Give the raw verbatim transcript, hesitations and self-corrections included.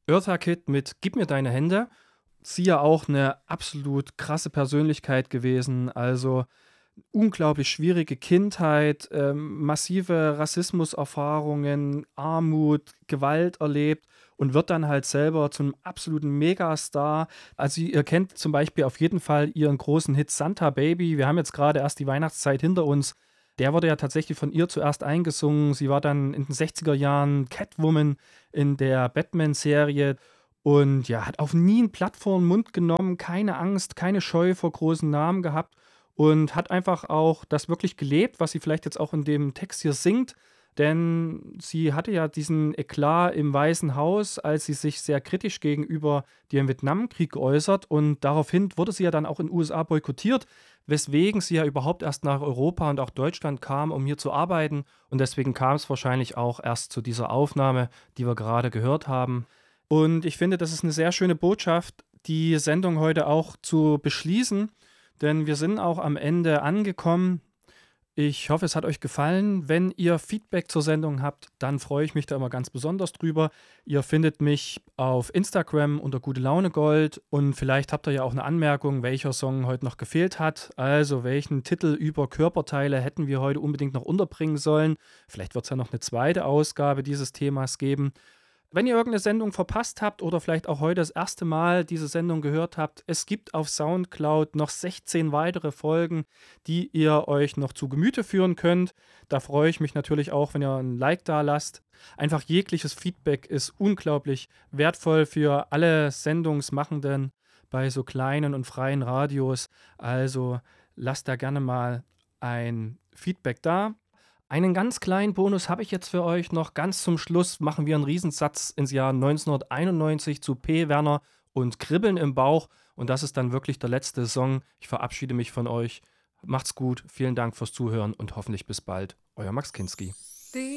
Eartha Kitt mit „Gib mir deine Hände". Sie ja auch eine absolut krasse Persönlichkeit gewesen, also unglaublich schwierige Kindheit, ähm, massive Rassismuserfahrungen, Armut, Gewalt erlebt und wird dann halt selber zum absoluten Megastar. Also ihr kennt zum Beispiel auf jeden Fall ihren großen Hit „Santa Baby". Wir haben jetzt gerade erst die Weihnachtszeit hinter uns. Der wurde ja tatsächlich von ihr zuerst eingesungen. Sie war dann in den sechziger Jahren Catwoman in der Batman-Serie und ja, hat auch nie 'n Blatt vor 'n Mund genommen, keine Angst, keine Scheu vor großen Namen gehabt und hat einfach auch das wirklich gelebt, was sie vielleicht jetzt auch in dem Text hier singt. Denn sie hatte ja diesen Eklat im Weißen Haus, als sie sich sehr kritisch gegenüber dem Vietnamkrieg geäußert und daraufhin wurde sie ja dann auch in U S A boykottiert, weswegen sie ja überhaupt erst nach Europa und auch Deutschland kam, um hier zu arbeiten und deswegen kam es wahrscheinlich auch erst zu dieser Aufnahme, die wir gerade gehört haben. Und ich finde, das ist eine sehr schöne Botschaft, die Sendung heute auch zu beschließen, denn wir sind auch am Ende angekommen. Ich hoffe, es hat euch gefallen. Wenn ihr Feedback zur Sendung habt, dann freue ich mich da immer ganz besonders drüber. Ihr findet mich auf Instagram unter Gute Laune Gold und vielleicht habt ihr ja auch eine Anmerkung, welcher Song heute noch gefehlt hat. Also welchen Titel über Körperteile hätten wir heute unbedingt noch unterbringen sollen. Vielleicht wird es ja noch eine zweite Ausgabe dieses Themas geben. Wenn ihr irgendeine Sendung verpasst habt oder vielleicht auch heute das erste Mal diese Sendung gehört habt, es gibt auf Soundcloud noch sechzehn weitere Folgen, die ihr euch noch zu Gemüte führen könnt. Da freue ich mich natürlich auch, wenn ihr ein Like da lasst. Einfach jegliches Feedback ist unglaublich wertvoll für alle Sendungsmachenden bei so kleinen und freien Radios. Also lasst da gerne mal ein Feedback da. Einen ganz kleinen Bonus habe ich jetzt für euch noch. Ganz zum Schluss machen wir einen Riesensatz ins Jahr neunzehnhunderteinundneunzig zu P. Werner und Kribbeln im Bauch. Und das ist dann wirklich der letzte Song. Ich verabschiede mich von euch. Macht's gut, vielen Dank fürs Zuhören und hoffentlich bis bald. Euer Max Kinski.